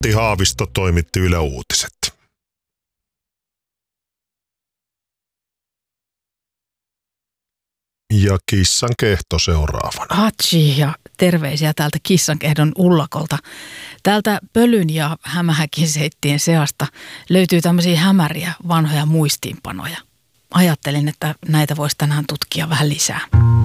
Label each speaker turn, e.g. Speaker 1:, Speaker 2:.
Speaker 1: Matti Haavisto toimitti Yle Uutiset. Ja kissan kehto seuraavana.
Speaker 2: Hatsi ja terveisiä täältä kissankehdon ullakolta. Täältä Pölyn ja Hämähäkin seittien seasta löytyy tämmöisiä hämäriä vanhoja muistiinpanoja. Ajattelin, että näitä voisi tänään tutkia vähän lisää.